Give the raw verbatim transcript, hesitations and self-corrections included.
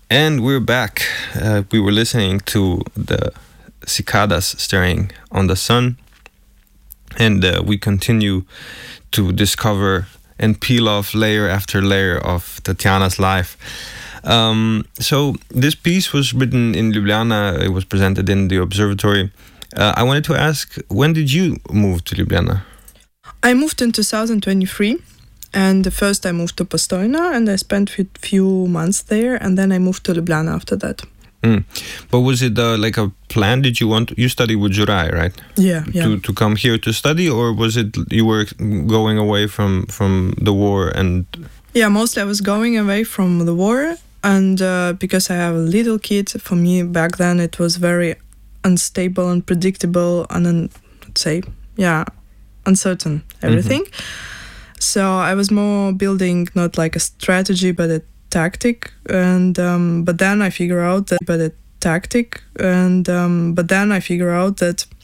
And we're back. Uh, we were listening to the cicadas staring on the sun, and uh, we continue to discover and peel off layer after layer of Tatiana's life. Um, so this piece was written in Ljubljana. It was presented in the observatory. Uh, I wanted to ask, when did you move to Ljubljana? I moved in two thousand twenty-three. And first I moved to Postojna and I spent a few months there, and then I moved to Ljubljana after that. Mm. But was it uh, like a plan? Did you want to, you study with Juraj, right? Yeah, yeah. To to come here to study, or was it you were going away from from the war and? Yeah, mostly I was going away from the war, and uh, because I have a little kid, for me back then it was very unstable, unpredictable, and un, let's say, yeah, uncertain everything. Mm-hmm. So I was more building not like a strategy but a tactic, and um, but then I figure out that but a tactic, and um, but then I figure out that